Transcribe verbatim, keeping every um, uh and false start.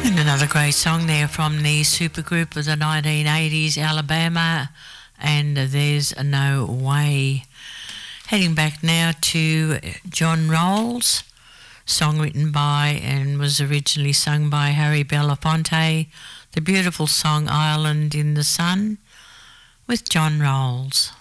And another great song there from the supergroup of the nineteen eighties, Alabama, and There's No Way. Heading back now to John Rolls, song written by and was originally sung by Harry Belafonte, the beautiful song Island in the Sun, with John Rolls.